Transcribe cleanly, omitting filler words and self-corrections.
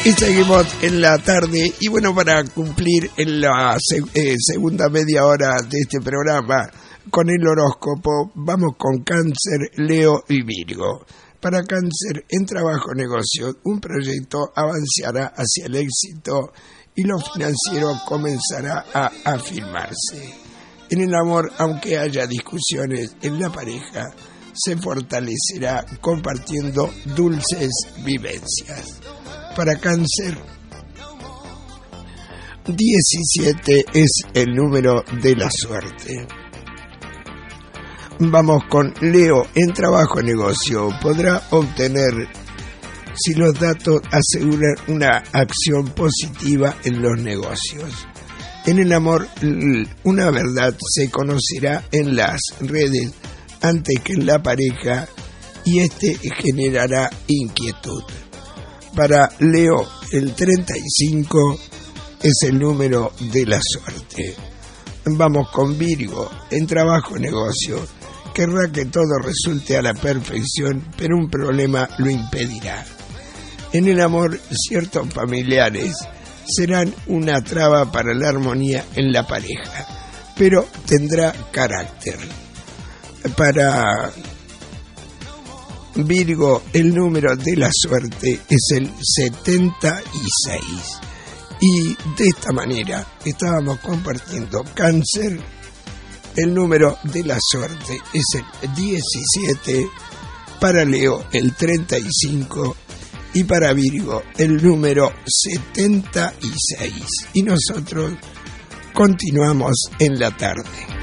Y seguimos en la tarde. Y bueno, para cumplir en la segunda media hora de este programa con el horóscopo, vamos con Cáncer, Leo y Virgo. Para Cáncer, en trabajo negocio, un proyecto avanzará hacia el éxito y lo financiero comenzará a afirmarse. En el amor, aunque haya discusiones en la pareja, se fortalecerá compartiendo dulces vivencias. Para Cáncer, 17 es el número de la suerte. Vamos con Leo. En trabajo negocio podrá obtener, si los datos aseguran, una acción positiva en los negocios. En el amor, una verdad se conocerá en las redes antes que en la pareja y generará inquietud. Para Leo, el 35 es el número de la suerte. Vamos con Virgo. En trabajo negocio querrá que todo resulte a la perfección, pero un problema lo impedirá. En el amor, ciertos familiares serán una traba para la armonía en la pareja, pero tendrá carácter. Para Virgo, el número de la suerte es el 76. Y de esta manera estábamos compartiendo Cáncer. El número de la suerte es el 17, para Leo el 35 y para Virgo el número 76. Y nosotros continuamos en la tarde.